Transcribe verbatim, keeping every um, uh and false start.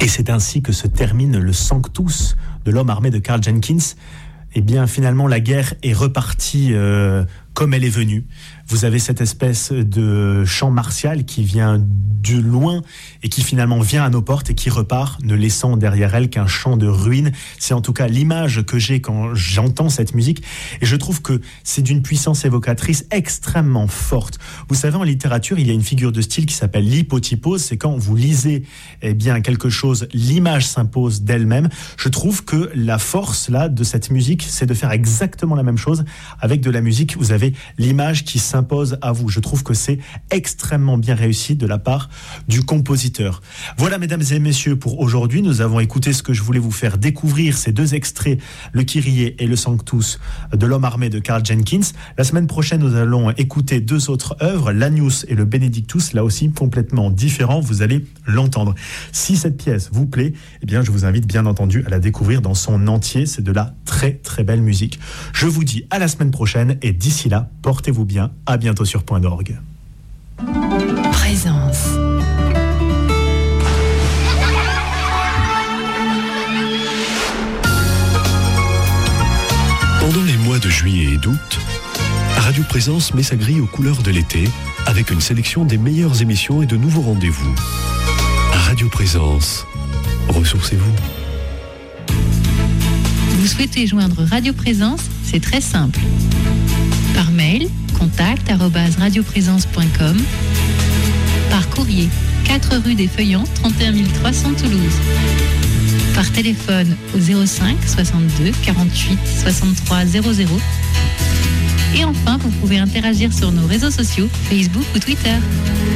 Et c'est ainsi que se termine le Sanctus de l'homme armé de Karl Jenkins. Eh bien, finalement, la guerre est repartie euh, comme elle est venue. Vous avez cette espèce de chant martial qui vient de loin et qui finalement vient à nos portes et qui repart, ne laissant derrière elle qu'un champ de ruines. C'est en tout cas l'image que j'ai quand j'entends cette musique. Et je trouve que c'est d'une puissance évocatrice extrêmement forte. Vous savez, en littérature, il y a une figure de style qui s'appelle l'hypotypose. C'est quand vous lisez eh bien, quelque chose, l'image s'impose d'elle-même. Je trouve que la force là, de cette musique, c'est de faire exactement la même chose avec de la musique. Vous avez l'image qui s'impose s'impose à vous. Je trouve que c'est extrêmement bien réussi de la part du compositeur. Voilà, mesdames et messieurs, pour aujourd'hui. Nous avons écouté ce que je voulais vous faire découvrir, ces deux extraits, le Kyrie et le Sanctus de l'homme armé de Karl Jenkins. La semaine prochaine, nous allons écouter deux autres œuvres, l'Agnus et le Benedictus, là aussi complètement différents. Vous allez l'entendre. Si cette pièce vous plaît, eh bien, je vous invite bien entendu à la découvrir dans son entier. C'est de la très très belle musique. Je vous dis à la semaine prochaine et d'ici là, portez-vous bien. À bientôt sur Point d'Orgue. Présence. Pendant les mois de juillet et d'août, Radio Présence met sa grille aux couleurs de l'été avec une sélection des meilleures émissions et de nouveaux rendez-vous. Radio Présence, ressourcez-vous. Vous souhaitez joindre Radio Présence? C'est très simple. Par mail, contact arobase radioprésence point com. Par courrier, quatre rue des Feuillants, trente et un mille trois cents Toulouse. Par téléphone au zéro cinq soixante-deux quarante-huit soixante-trois zéro zéro. Et enfin, vous pouvez interagir sur nos réseaux sociaux, Facebook ou Twitter.